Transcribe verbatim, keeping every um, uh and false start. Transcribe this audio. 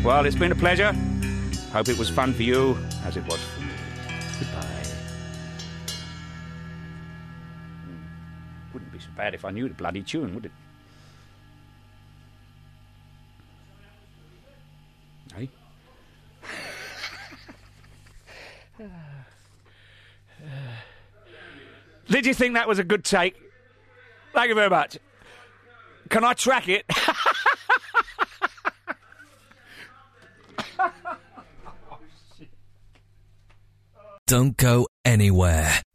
Well, it's been a pleasure. Hope it was fun for you, as it was for me. Goodbye. Wouldn't be so bad if I knew the bloody tune, would it? Hey? Did you think that was a good take? Thank you very much. Can I track it? Don't go anywhere.